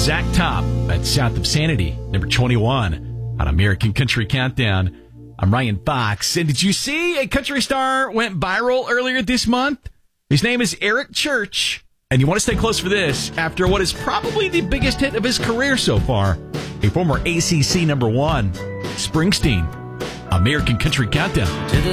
Zach Top at South of Sanity, number 21 on American Country Countdown. I'm Ryan Fox. And did you see a country star went viral earlier this month? His name is Eric Church. And you want to stay close for this after what is probably the biggest hit of his career so far. A former ACC number 1, Springsteen, American Country Countdown.